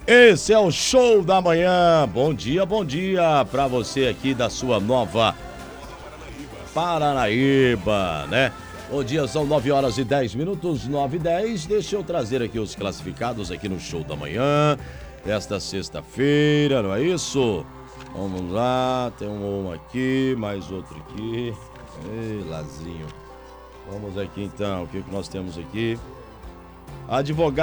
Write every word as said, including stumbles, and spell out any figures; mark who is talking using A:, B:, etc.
A: Esse é o Show da Manhã. Bom dia, bom dia pra você aqui da sua Nova Paranaíba, né? Bom dia, são nove horas e dez minutos, nove e dez. Deixa eu trazer aqui os classificados aqui no Show da Manhã desta sexta-feira, não é isso? Vamos lá, tem um aqui, mais outro aqui. Ei, Lazinho. Vamos aqui então, o que, que nós temos aqui? Advogado